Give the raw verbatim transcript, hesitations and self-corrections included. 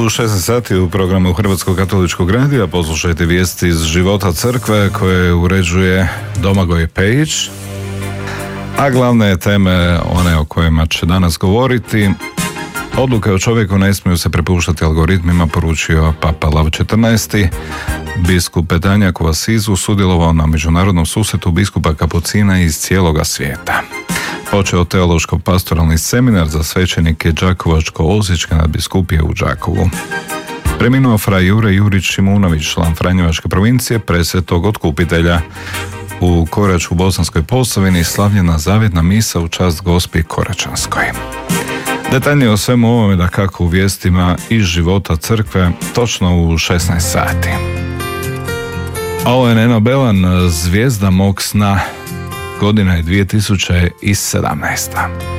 U šesnaest sati u programu Hrvatskog katoličkog radija poslušajte vijesti iz života crkve koje uređuje Domagoj Pejić, a glavne teme, one o kojima će danas govoriti: odluke o čovjeku ne smiju se prepuštati algoritmima, poručio Papa Lav četrnaesti. Biskup Petanjak u Asizu sudjelovao na međunarodnom susretu biskupa kapucina iz cijeloga svijeta. Počeo teološko-pastoralni seminar za svećenike Đakovačko-Osječke nadbiskupije u Đakovu. Preminuo fra Jure Jurić Šimunović, član Franjevačke provincije, presvetog otkupitelja. U Koraču u Bosanskoj Posavini slavljena zavjetna misa u čast Gospi Koračanskoj. Detaljnije o svemu ovome dakako u vijestima iz života crkve točno u šesnaest sati. Ovo je Neno Belan, zvijezda mog sna, godina je dvije tisuće sedamnaesta.